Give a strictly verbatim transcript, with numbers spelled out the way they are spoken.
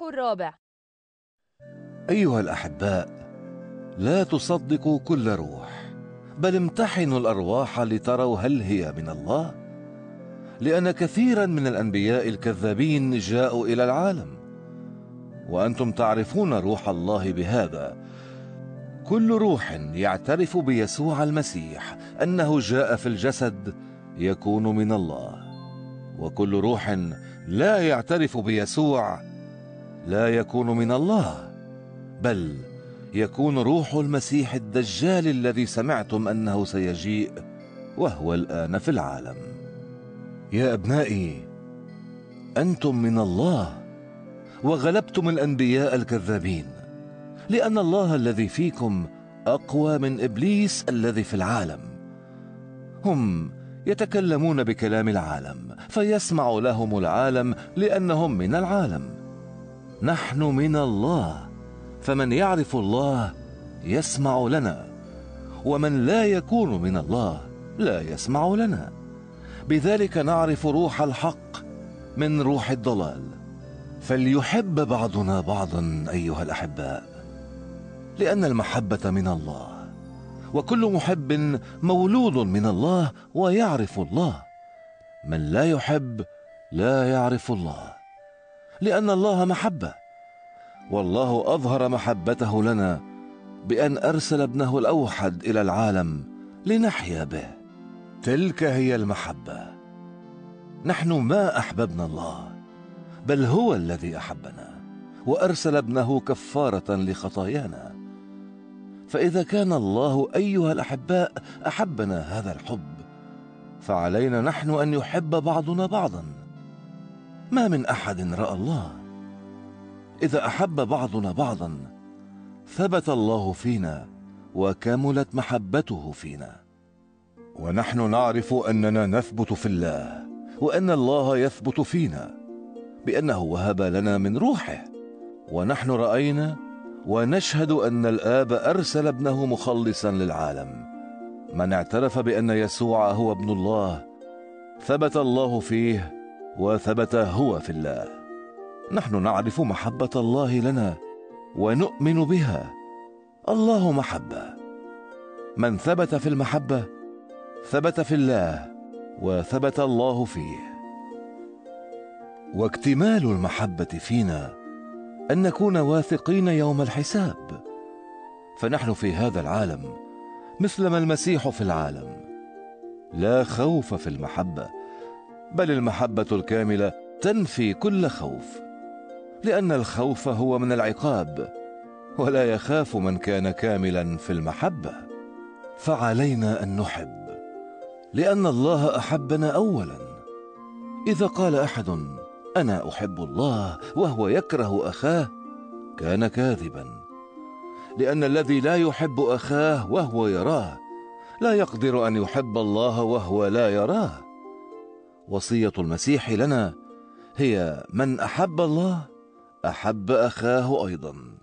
الرابع. أيها الأحباء، لا تصدقوا كل روح، بل امتحنوا الأرواح لتروا هل هي من الله، لأن كثيرا من الأنبياء الكذابين جاءوا إلى العالم، وأنتم تعرفون روح الله بهذا: كل روح يعترف بيسوع المسيح أنه جاء في الجسد يكون من الله، وكل روح لا يعترف بيسوع لا يكون من الله، بل يكون روح المسيح الدجال الذي سمعتم أنه سيجيء وهو الآن في العالم. يا أبنائي، أنتم من الله وغلبتم الأنبياء الكذابين، لأن الله الذي فيكم أقوى من إبليس الذي في العالم. هم يتكلمون بكلام العالم فيسمع لهم العالم لأنهم من العالم. نحن من الله، فمن يعرف الله يسمع لنا، ومن لا يكون من الله لا يسمع لنا. بذلك نعرف روح الحق من روح الضلال. فليحب بعضنا بعضا أيها الأحباء، لأن المحبة من الله، وكل محب مولود من الله ويعرف الله. من لا يحب لا يعرف الله، لأن الله محبة، والله أظهر محبته لنا بأن أرسل ابنه الأوحد إلى العالم لنحيا به. تلك هي المحبة. نحن ما أحببنا الله، بل هو الذي أحبنا وأرسل ابنه كفارة لخطايانا. فإذا كان الله أيها الأحباء أحبنا هذا الحب، فعلينا نحن أن يحب بعضنا بعضا. ما من أحد رأى الله. إذا أحب بعضنا بعضا ثبت الله فينا وكملت محبته فينا. ونحن نعرف أننا نثبت في الله، وأن الله يثبت فينا، بأنه وهب لنا من روحه. ونحن رأينا ونشهد أن الآب أرسل ابنه مخلصا للعالم. من اعترف بأن يسوع هو ابن الله ثبت الله فيه وثبت هو في الله. نحن نعرف محبة الله لنا ونؤمن بها. الله محبة. من ثبت في المحبة ثبت في الله وثبت الله فيه. واكتمال المحبة فينا أن نكون واثقين يوم الحساب. فنحن في هذا العالم مثل ما المسيح في العالم. لا خوف في المحبة، بل المحبة الكاملة تنفي كل خوف، لأن الخوف هو من العقاب، ولا يخاف من كان كاملا في المحبة. فعلينا أن نحب، لأن الله أحبنا أولا. إذا قال أحد أنا أحب الله وهو يكره أخاه كان كاذبا، لأن الذي لا يحب أخاه وهو يراه لا يقدر أن يحب الله وهو لا يراه. وصية المسيح لنا هي: من أحب الله أحب أخاه أيضا.